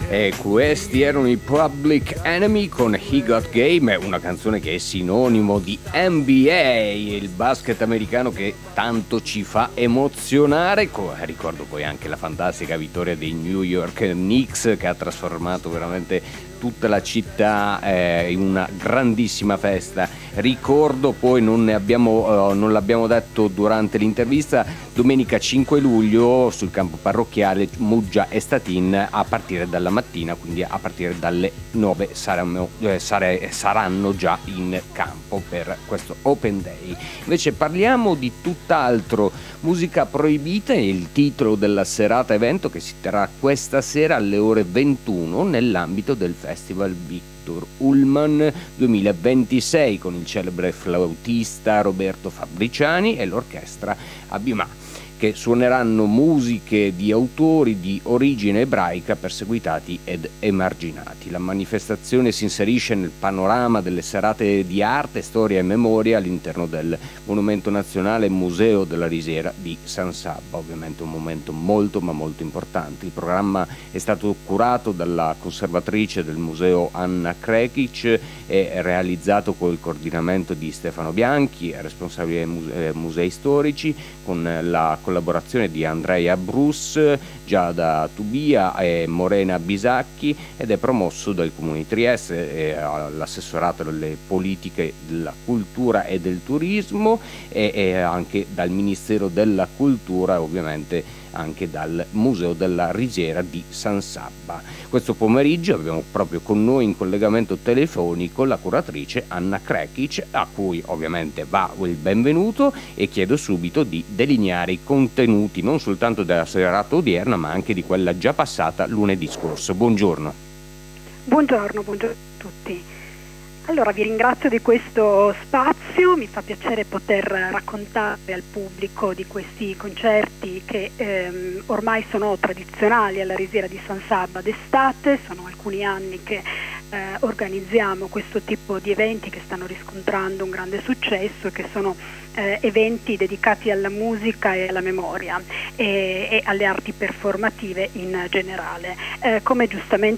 E questi erano i Public Enemy con He Got Game, una canzone che è sinonimo di NBA, il basket americano che tanto ci fa emozionare. Ricordo poi anche la fantastica vittoria dei New York Knicks che ha trasformato veramente tutta la città in una grandissima festa. Ricordo poi, non l'abbiamo detto durante l'intervista, domenica 5 luglio sul campo parrocchiale Muggia e Statin a partire dalla mattina, quindi a partire dalle 9 saranno già in campo per questo Open Day. Invece parliamo di tutt'altro. Musica proibita è il titolo della serata evento che si terrà questa sera alle ore 21 nell'ambito del Festival Victor Ullmann 2026 con il celebre flautista Roberto Fabbriciani e l'orchestra Abimà, che suoneranno musiche di autori di origine ebraica perseguitati ed emarginati. La manifestazione si inserisce nel panorama delle serate di arte, storia e memoria all'interno del Monumento Nazionale Museo della Risiera di San Sabba, ovviamente un momento molto ma molto importante. Il programma è stato curato dalla conservatrice del museo Anna Krekic e realizzato con il coordinamento di Stefano Bianchi, responsabile musei storici, con la collaborazione di Andrea Bruce, Giada Tubia e Morena Bisacchi, ed è promosso dal Comune di Trieste e all'assessorato delle politiche della cultura e del turismo e anche dal Ministero della Cultura, ovviamente anche dal Museo della Risiera di San Sabba. Questo pomeriggio abbiamo proprio con noi in collegamento telefonico la curatrice Anna Krekic, a cui ovviamente va il benvenuto e chiedo subito di delineare i contenuti non soltanto della serata odierna ma anche di quella già passata lunedì scorso. Buongiorno. Buongiorno a tutti. Allora, vi ringrazio di questo spazio, mi fa piacere poter raccontare al pubblico di questi concerti che ormai sono tradizionali alla Risiera di San Sabba d'estate. Sono alcuni anni che organizziamo questo tipo di eventi che stanno riscontrando un grande successo, che sono eventi dedicati alla musica e alla memoria e alle arti performative in generale. Come giustamente